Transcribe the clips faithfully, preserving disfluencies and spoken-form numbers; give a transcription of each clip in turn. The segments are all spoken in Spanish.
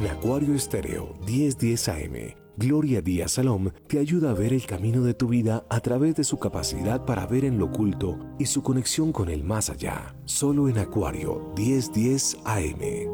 En Acuario Estéreo diez diez A M, Gloria Díaz Salom te ayuda a ver el camino de tu vida a través de su capacidad para ver en lo oculto y su conexión con el más allá. Solo en Acuario diez diez A M.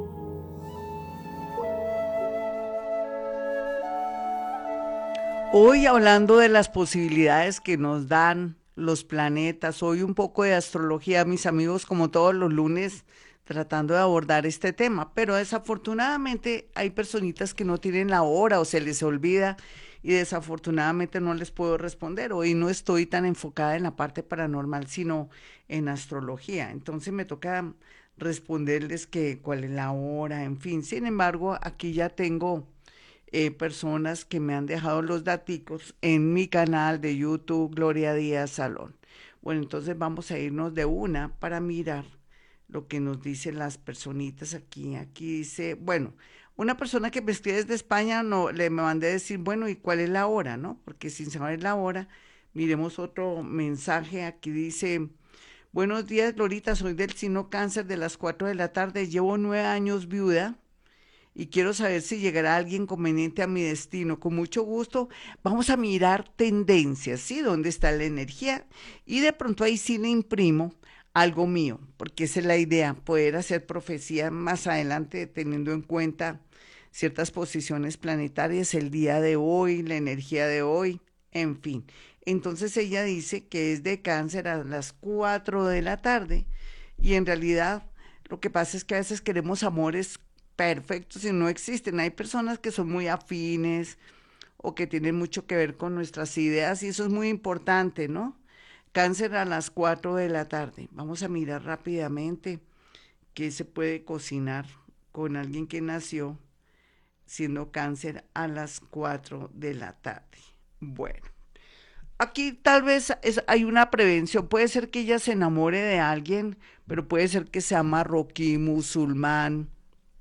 Hoy hablando de las posibilidades que nos dan los planetas, hoy un poco de astrología, mis amigos, como todos los lunes, tratando de abordar este tema, pero desafortunadamente hay personitas que no tienen la hora o se les olvida y desafortunadamente no les puedo responder. Hoy no estoy tan enfocada en la parte paranormal, sino en astrología. Entonces me toca responderles que cuál es la hora, en fin. Sin embargo, aquí ya tengo eh, personas que me han dejado los daticos en mi canal de YouTube, Gloria Díaz Salón. Bueno, entonces vamos a irnos de una para mirar lo que nos dicen las personitas aquí. Aquí dice, bueno, una persona que me escribe desde España, no, le me mandé a decir, bueno, ¿y cuál es la hora, no? Porque sin saber la hora, miremos otro mensaje. Aquí dice, buenos días, Glorita, soy del signo Cáncer de las cuatro de la tarde, llevo nueve años viuda y quiero saber si llegará alguien conveniente a mi destino. Con mucho gusto, vamos a mirar tendencias, ¿sí? ¿Dónde está la energía? Y de pronto ahí sí le imprimo algo mío, porque esa es la idea, poder hacer profecía más adelante teniendo en cuenta ciertas posiciones planetarias, el día de hoy, la energía de hoy, en fin. Entonces ella dice que es de Cáncer a las cuatro de la tarde y en realidad lo que pasa es que a veces queremos amores perfectos y no existen. Hay personas que son muy afines o que tienen mucho que ver con nuestras ideas y eso es muy importante, ¿no? Cáncer a las cuatro de la tarde. Vamos a mirar rápidamente qué se puede cocinar con alguien que nació siendo cáncer a las cuatro de la tarde. Bueno, aquí tal vez es, hay una prevención. Puede ser que ella se enamore de alguien, pero puede ser que sea marroquí, musulmán,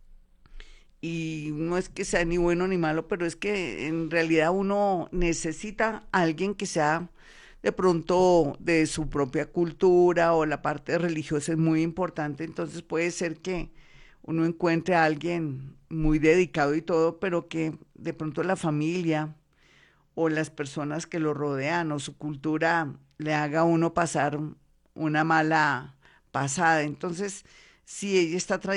y no es que sea ni bueno ni malo, pero es que en realidad uno necesita a alguien que sea de pronto de su propia cultura o la parte religiosa es muy importante, entonces puede ser que uno encuentre a alguien muy dedicado y todo, pero que de pronto la familia o las personas que lo rodean o su cultura le haga a uno pasar una mala pasada. Entonces, si ella está